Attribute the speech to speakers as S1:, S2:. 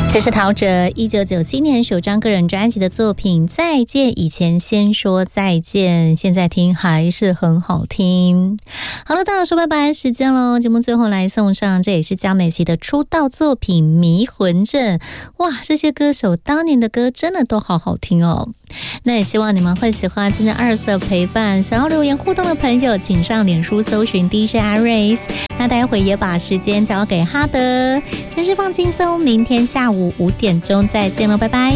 S1: 这是陶喆1997年首张个人专辑的作品《再见》，以前先说再见，现在听还是很好听。好了，到了说拜拜时间咯，节目最后来送上，这也是江美琪的出道作品《迷魂阵》。哇，这些歌手当年的歌真的都好好听哦。那也希望你们会喜欢今天2色陪伴。想要留言互动的朋友，请上脸书搜寻 DJ Iris。那待会也把时间交给哈德，真是放轻松，明天下午5点钟再见了，拜拜。